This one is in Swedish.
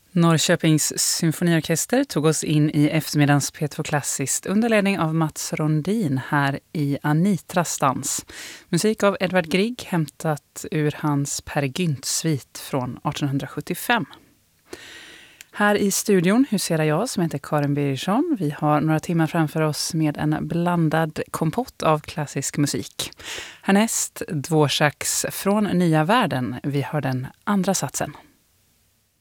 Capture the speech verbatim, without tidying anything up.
Norrköpings symfoniorkester tog oss in i eftermiddagens P två Klassiskt under ledning av Mats Rondin här i Anitras dans. Musik av Edvard Grieg hämtat ur hans Per Gynt-svit från artonhundrasjuttiofem. Här i studion huserar jag som heter Karin Birgersson. Vi har några timmar framför oss med en blandad kompott av klassisk musik. Härnäst Dvořáks Från nya världen. Vi har den andra satsen.